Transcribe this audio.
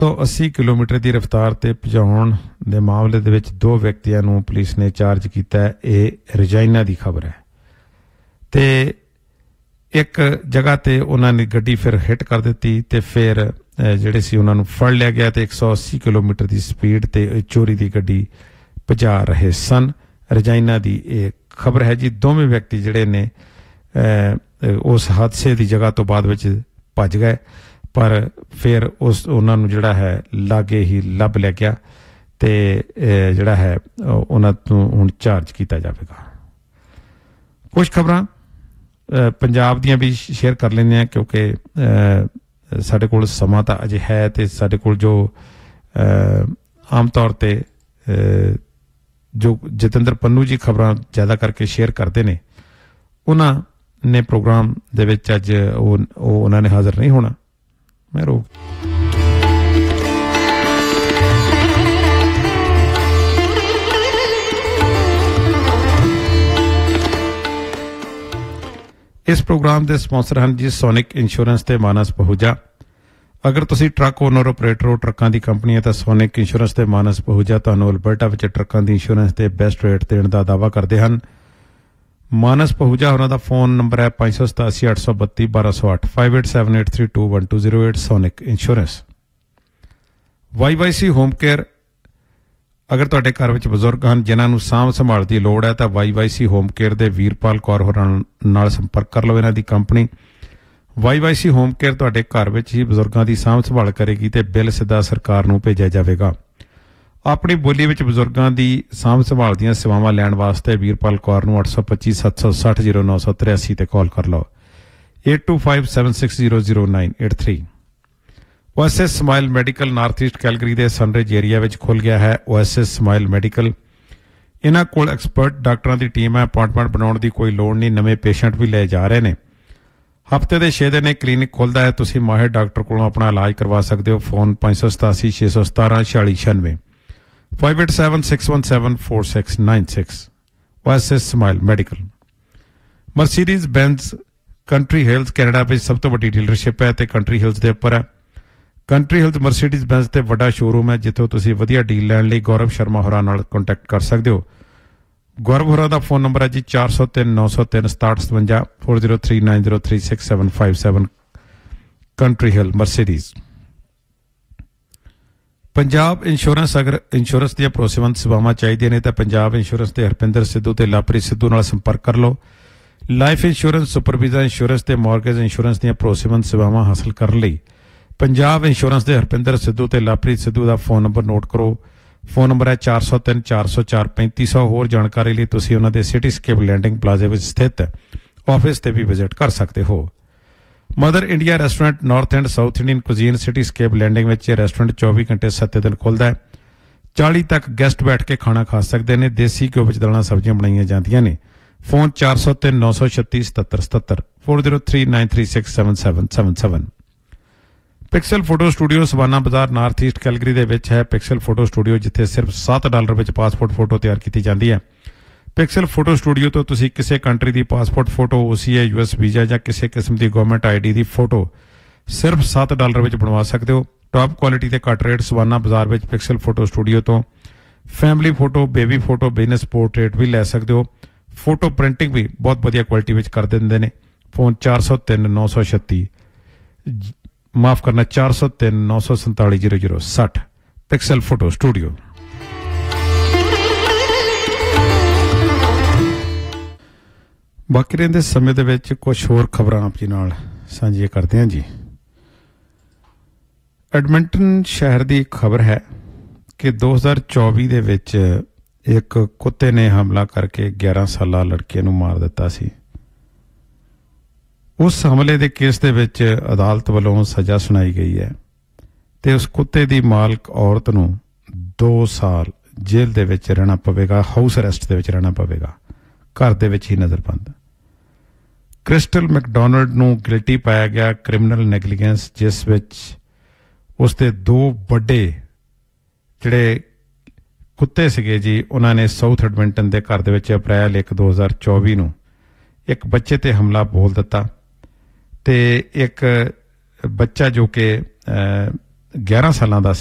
180 kilometre ਦੀ ਰਫ਼ਤਾਰ ਤੇ ਭਜਾਉਣ ਦੇ ਮਾਮਲੇ ਦੇ ਵਿੱਚ 2 ਵਿਅਕਤੀਆਂ ਨੂੰ ਪੁਲਿਸ ਨੇ ਚਾਰਜ ਕੀਤਾ। ਇਹ ਰਜਾਈਨਾ ਦੀ ਖਬਰ ਹੈ ਤੇ ਇੱਕ ਜਗ੍ਹਾ ਤੇ ਉਹਨਾਂ ਨੇ ਗੱਡੀ ਫਿਰ ਹਿੱਟ ਕਰ ਦਿੱਤੀ ਤੇ ਫਿਰ ਜਿਹੜੇ ਸੀ ਉਹਨਾਂ ਨੂੰ ਫੜ ਲਿਆ ਗਿਆ ਤੇ 180 ਕਿਲੋਮੀਟਰ ਦੀ ਸਪੀਡ ਤੇ ਚੋਰੀ ਦੀ ਗੱਡੀ ਭਜਾ ਰਹੇ ਸਨ। ਰਜਾਈਨਾ ਦੀ ਇਹ ਖਬਰ ਹੈ ਜੀ। ਦੋਵੇਂ ਵਿਅਕਤੀ ਜਿਹੜੇ ਨੇ ਉਸ ਹਾਦਸੇ ਦੀ ਜਗ੍ਹਾ ਤੋਂ ਬਾਅਦ ਵਿੱਚ ਭੱਜ ਗਏ, ਪਰ ਫਿਰ ਉਹਨਾਂ ਨੂੰ ਜਿਹੜਾ ਹੈ ਲਾਗੇ ਹੀ ਲੱਭ ਲਿਆ ਗਿਆ ਤੇ ਜਿਹੜਾ ਹੈ ਉਹਨਾਂ ਤੋਂ ਹੁਣ ਚਾਰਜ ਕੀਤਾ ਜਾਵੇਗਾ। ਕੁਝ ਖਬਰਾਂ ਪੰਜਾਬ ਦੀਆਂ ਵੀ ਸ਼ੇਅਰ ਕਰ ਲੈਂਦੇ ਹਾਂ ਕਿਉਂਕਿ ਸਾਡੇ ਕੋਲ ਸਮਾਂ ਤਾਂ ਅਜੇ ਹੈ ਤੇ ਸਾਡੇ ਕੋਲ ਜੋ ਆਮ ਤੌਰ ਤੇ ਜੋ ਜਤਿੰਦਰ ਪੰਨੂ ਜੀ ਖਬਰਾਂ ਜ਼ਿਆਦਾ ਕਰਕੇ ਸ਼ੇਅਰ ਕਰਦੇ ਨੇ, ਉਹਨਾਂ ਨੇ ਪ੍ਰੋਗਰਾਮ ਦੇ ਵਿੱਚ ਅੱਜ ਉਹਨਾਂ ਨੇ ਹਾਜ਼ਰ ਨਹੀਂ ਹੋਣਾ। ਮੈਂ ਰੋਕ ਇਸ ਪ੍ਰੋਗਰਾਮ ਦੇ ਸਪਾਂਸਰ ਹਨ ਜੀ ਸੋਨਿਕ ਇੰਸ਼ੋਰੈਂਸ ਤੇ ਮਾਨਸ ਪਹੂਜਾ। ਅਗਰ ਤੁਸੀਂ ਟਰੱਕ ਓਨਰ ਆਪਰੇਟਰ ਹੋ, ਟਰੱਕਾਂ ਦੀ ਕੰਪਨੀ ਹੈ ਤਾਂ ਸੋਨਿਕ ਇੰਸ਼ੋਰੈਂਸ ਤੇ ਮਾਨਸ ਪਹੂਜਾ ਤੁਹਾਨੂੰ ਅਲਬਰਟਾ ਵਿੱਚ ਟਰੱਕਾਂ ਦੀ ਇੰਸ਼ੋਰੈਂਸ ਤੇ ਬੈਸਟ ਰੇਟ ਦੇਣ ਦਾ ਦਾਅਵਾ ਕਰਦੇ ਹਨ। ਮਾਨਸ ਪਹੂਜਾ ਉਹਨਾਂ ਦਾ ਫੋਨ ਨੰਬਰ ਹੈ 587 832 1208 5878321208 sonic insurance. YYC home care, ਅਗਰ ਤੁਹਾਡੇ ਘਰ ਵਿੱਚ ਬਜ਼ੁਰਗ ਹਨ ਜਿਨ੍ਹਾਂ ਨੂੰ ਸਾਂਭ ਸੰਭਾਲ ਦੀ ਲੋੜ ਹੈ ਤਾਂ YYC ਹੋਮ ਕੇਅਰ ਦੇ ਵੀਰਪਾਲ ਕੌਰ ਹੋਰਾਂ ਨਾਲ ਸੰਪਰਕ ਕਰ ਲਓ। ਇਹਨਾਂ ਦੀ ਕੰਪਨੀ YYC ਹੋਮ ਕੇਅਰ ਤੁਹਾਡੇ ਘਰ ਵਿੱਚ ਹੀ ਬਜ਼ੁਰਗਾਂ ਦੀ ਸਾਂਭ ਸੰਭਾਲ ਕਰੇਗੀ ਤੇ ਬਿੱਲ ਸਿੱਧਾ ਸਰਕਾਰ ਨੂੰ ਭੇਜਿਆ ਜਾਵੇਗਾ। ਆਪਣੀ ਬੋਲੀ ਵਿੱਚ ਬਜ਼ੁਰਗਾਂ ਦੀ ਸਾਂਭ ਸੰਭਾਲ ਦੀਆਂ ਸੇਵਾਵਾਂ ਲੈਣ ਵਾਸਤੇ ਵੀਰਪਾਲ ਕੌਰ ਨੂੰ 825 760 0983 ਤੇ ਕਾਲ ਕਰ ਲਓ। 8257600983। OSS smile medical north East Calgary ਦੇ ਸਨਰਿਜ ਏਰੀਆ ਵਿੱਚ ਖੁੱਲ੍ਹ ਗਿਆ ਹੈ OSS ਸਮਾਈਲ ਮੈਡੀਕਲ। ਇਹਨਾਂ ਕੋਲ ਐਕਸਪਰਟ ਡਾਕਟਰਾਂ ਦੀ ਟੀਮ ਹੈ। ਅਪਾਇੰਟਮੈਂਟ ਬਣਾਉਣ ਦੀ ਕੋਈ ਲੋੜ ਨਹੀਂ, ਨਵੇਂ ਪੇਸ਼ੈਂਟ ਵੀ ਲਏ ਜਾ ਰਹੇ ਨੇ। ਹਫ਼ਤੇ ਦੇ 6 ਦਿਨ ਇਹ ਕਲੀਨਿਕ ਖੁੱਲ੍ਹਦਾ ਹੈ। ਤੁਸੀਂ ਮਾਹਿਰ ਡਾਕਟਰ ਕੋਲੋਂ ਆਪਣਾ ਇਲਾਜ ਕਰਵਾ ਸਕਦੇ ਹੋ। Phone 587 617 4696 587 617 4696। OSS smile medical. Mercedes ਬੈਂਜ਼ country Hills Canada ਵਿੱਚ ਸਭ ਤੋਂ ਵੱਡੀ ਡੀਲਰਸ਼ਿਪ ਹੈ ਤੇ ਕੰਟਰੀ ਹਿਲਸ ਦੇ ਉੱਪਰ ਹੈ। ਕੰਟਰੀ ਹਿਲਸ ਮਰਸੀਡੀਜ਼ ਬੈਂਜ਼ ਤੇ ਵੱਡਾ ਸ਼ੋਰੂਮ ਹੈ ਜਿੱਥੋਂ ਤੁਸੀਂ ਵਧੀਆ ਡੀਲ ਲੈਣ ਲਈ ਗੌਰਵ ਸ਼ਰਮਾ ਹੋਰਾਂ ਨਾਲ ਕੰਟੈਕਟ ਕਰ ਸਕਦੇ ਹੋ। ਗੌਰਵ ਹੋਰਾਂ ਦਾ ਫੋਨ ਨੰਬਰ ਹੈ ਜੀ 403 903 6757 4039036757 ਕੰਟਰੀ ਹਿਲ ਮਰਸੀਡੀਜ਼। ਪੰਜਾਬ ਇੰਸ਼ੋਰੈਂਸ, ਅਗਰ ਇੰਸ਼ੋਰੈਂਸ ਦੀਆਂ ਭਰੋਸੇਮੰਦ ਸੇਵਾਵਾਂ ਚਾਹੀਦੀਆਂ ਨੇ ਤਾਂ ਪੰਜਾਬ ਇੰਸ਼ੋਰੈਂਸ ਦੇ ਹਰਪਿੰਦਰ ਸਿੱਧੂ ਤੇ ਲਵਪ੍ਰੀਤ ਸਿੱਧੂ ਨਾਲ ਸੰਪਰਕ ਕਰ ਲਓ। ਲਾਈਫ ਇੰਸ਼ੋਰੈਂਸ, ਸੁਪਰਵੀਜ਼ਾ ਇੰਸ਼ੋਰੈਂਸ ਤੇ ਮਾਰਗੇਜ ਇੰਸ਼ੋਰੈਂਸ ਦੀਆਂ ਭਰੋਸੇਮੰਦ ਸੇਵਾਵਾਂ ਹਾਸਲ ਕਰਨ ਲਈ ਪੰਜਾਬ ਇੰਸ਼ੋਰੈਂਸ ਦੇ ਹਰਪਿੰਦਰ ਸਿੱਧੂ ਤੇ ਲਵਪ੍ਰੀਤ ਸਿੱਧੂ ਦਾ ਫੋਨ ਨੰਬਰ ਨੋਟ ਕਰੋ। ਫੋਨ ਨੰਬਰ ਹੈ 403 404 3500। ਹੋਰ ਜਾਣਕਾਰੀ ਲਈ ਤੁਸੀਂ ਉਹਨਾਂ ਦੇ ਸਿਟੀਸਕੇਪ ਲੈਂਡਿੰਗ ਪਲਾਜ਼ਾ ਵਿੱਚ ਸਥਿਤ ਆਫਿਸ ਤੇ ਵੀ ਵਿਜ਼ਿਟ ਕਰ ਸਕਦੇ ਹੋ। Mother India restaurant north and south Indian cuisine ਸਿਟੀਸਕੇਪ landing ਵਿੱਚ ਇਹ ਰੈਸਟੋਰੈਂਟ 24 ਘੰਟੇ 7 ਦਿਨ ਖੁੱਲ੍ਹਦਾ ਹੈ। 40 ਤੱਕ ਗੈਸਟ ਬੈਠ ਕੇ ਖਾਣਾ ਖਾ ਸਕਦੇ ਨੇ। ਦੇਸੀ ਘਿਓ ਵਿੱਚ ਦਾਲਾਂ ਸਬਜ਼ੀਆਂ ਬਣਾਈਆਂ ਜਾਂਦੀਆਂ ਨੇ। Phone 403 936 7777 4039367777। Pixel photo studio savanna ਬਾਜ਼ਾਰ ਨਾਰਥ ਈਸਟ ਕੈਲਗਰੀ ਦੇ ਵਿੱਚ ਹੈ। ਪਿਕਸਲ ਫੋਟੋ ਸਟੂਡੀਓ ਜਿੱਥੇ ਸਿਰਫ $7 ਵਿੱਚ ਪਾਸਪੋਰਟ ਫੋਟੋ ਤਿਆਰ ਕੀਤੀ ਜਾਂਦੀ ਹੈ। ਪਿਕਸਲ ਫੋਟੋ ਸਟੂਡੀਓ ਤੋਂ ਤੁਸੀਂ ਕਿਸੇ ਕੰਟਰੀ ਦੀ passport photo, OCA, US visa ਜਾਂ ਕਿਸੇ ਕਿਸਮ ਦੀ ਗਵਰਨਮੈਂਟ ID ਦੀ ਫੋਟੋ ਸਿਰਫ $7 ਵਿੱਚ ਬਣਵਾ ਸਕਦੇ ਹੋ। ਟਾਪ ਕੁਆਲਿਟੀ ਤੇ ਘੱਟ ਰੇਟ ਸਵਾਨਾ ਬਾਜ਼ਾਰ ਵਿੱਚ ਪਿਕਸਲ ਫੋਟੋ ਸਟੂਡੀਓ ਤੋਂ family photo, baby photo, business portrait ਵੀ ਲੈ ਸਕਦੇ ਹੋ। ਫੋਟੋ ਪ੍ਰਿੰਟਿੰਗ ਵੀ ਬਹੁਤ ਵਧੀਆ ਕੁਆਲਿਟੀ ਵਿੱਚ ਕਰ ਦਿੰਦੇ ਨੇ। ਫੋਨ 403 936 ਮਾਫ ਕਰਨਾ 403 947 0060 ਪਿਕਸਲ ਫੋਟੋ ਸਟੂਡੀਓ। ਬਾਕੀ ਰਹਿੰਦੇ ਸਮੇਂ ਦੇ ਵਿੱਚ ਕੁਝ ਹੋਰ ਖਬਰਾਂ ਆਪ ਜੀ ਨਾਲ ਸਾਂਝੀਆਂ ਕਰਦੇ ਹਾਂ ਜੀ। ਐਡਮਿੰਟਨ ਸ਼ਹਿਰ ਦੀ ਖਬਰ ਹੈ ਕਿ 2024 ਦੇ ਵਿੱਚ ਇੱਕ ਕੁੱਤੇ ਨੇ ਹਮਲਾ ਕਰਕੇ 11 ਸਾਲਾ ਲੜਕੇ ਨੂੰ ਮਾਰ ਦਿੱਤਾ ਸੀ। ਉਸ ਹਮਲੇ ਦੇ ਕੇਸ ਦੇ ਵਿੱਚ ਅਦਾਲਤ ਵੱਲੋਂ ਸਜ਼ਾ ਸੁਣਾਈ ਗਈ ਹੈ ਤੇ ਉਸ ਕੁੱਤੇ ਦੀ ਮਾਲਕ ਔਰਤ ਨੂੰ 2 ਸਾਲ ਜੇਲ੍ਹ ਦੇ ਵਿੱਚ ਰਹਿਣਾ ਪਵੇਗਾ, ਹਾਊਸ ਅਰੈਸਟ ਦੇ ਵਿੱਚ ਰਹਿਣਾ ਪਵੇਗਾ, ਘਰ ਦੇ ਵਿੱਚ ਹੀ ਨਜ਼ਰਬੰਦ। ਕ੍ਰਿਸਟਲ ਮੈਕਡੋਨਲਡ ਨੂੰ ਗਿਲਟੀ ਪਾਇਆ ਗਿਆ ਕ੍ਰਿਮੀਨਲ ਨੈਗਲੀਜੈਂਸ, ਜਿਸ ਵਿੱਚ ਉਸਦੇ 2 ਵੱਡੇ ਜਿਹੜੇ ਕੁੱਤੇ ਸੀਗੇ ਜੀ, ਉਹਨਾਂ ਨੇ ਸਾਊਥ ਐਡਮਿੰਟਨ ਦੇ ਘਰ ਦੇ ਵਿੱਚ ਅਪ੍ਰੈਲ 1 2024 ਨੂੰ ਇੱਕ ਬੱਚੇ ਤੇ ਹਮਲਾ ਬੋਲ ਦਿੱਤਾ ਤੇ ਇੱਕ ਬੱਚਾ ਜੋ ਕਿ 11 ਸਾਲਾਂ ਦਾ